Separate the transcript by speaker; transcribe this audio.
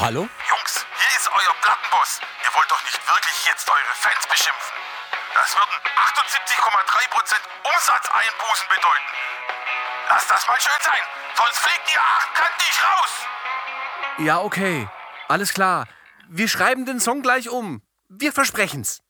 Speaker 1: Hallo?
Speaker 2: Jungs, hier ist euer Plattenboss. Ihr wollt doch nicht wirklich jetzt eure Fans beschimpfen. Das würden 78,3% Umsatzeinbußen bedeuten. Lasst das mal schön sein, sonst fliegt ihr achtkantig raus.
Speaker 1: Ja, okay. Alles klar. Wir schreiben den Song gleich um. Wir versprechen's.